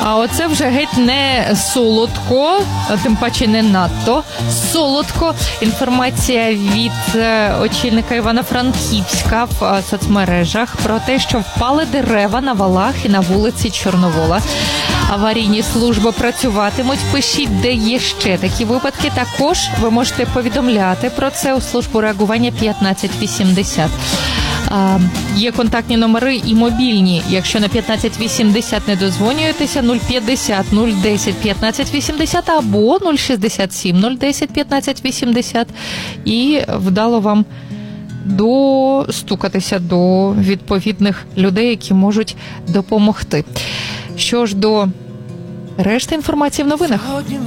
А оце вже геть не солодко, тим паче не надто солодко. Інформація від очільника Івано-Франківська в соцмережах про те, що впали дерева на валах і на вулиці Чорновола. Аварійні служби працюватимуть. Пишіть, де є ще такі випадки. Також ви можете повідомляти про це у службу реагування 1580. Є контактні номери і мобільні. Якщо на 1580 не дозвонюєтеся, 050 010 1580 або 067 010 1580 і вдало вам достукатися до відповідних людей, які можуть допомогти. Що ж до решти інформації в новинах.